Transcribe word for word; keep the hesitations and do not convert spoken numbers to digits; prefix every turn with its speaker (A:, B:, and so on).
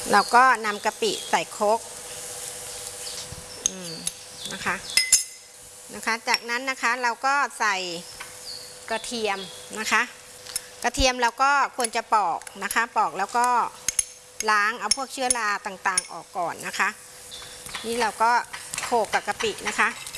A: เราก็นำกะปิใส่โคกนะคะนะคะจากนั้นนะคะเราก็ใส่กระเทียมนะคะกระเทียมเราก็ควรจะปอกนะคะปอกแล้วก็ล้างเอาพวกเชื้อราต่างๆออกก่อนนะคะนี่เราก็โขลกกับกะปินะคะ